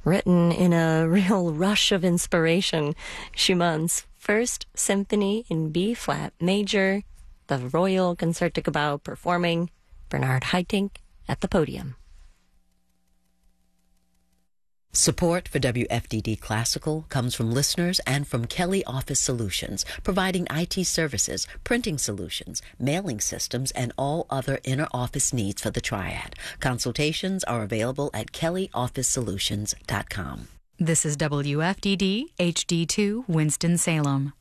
Written in a real rush of inspiration, Schumann's First Symphony in B-flat major, the Royal Concertgebouw performing, Bernard Haitink at the podium. Support for WFDD Classical comes from listeners and from Kelly Office Solutions, providing IT services, printing solutions, mailing systems, and all other inner office needs for the triad. Consultations are available at kellyofficesolutions.com. This is WFDD HD2 Winston-Salem.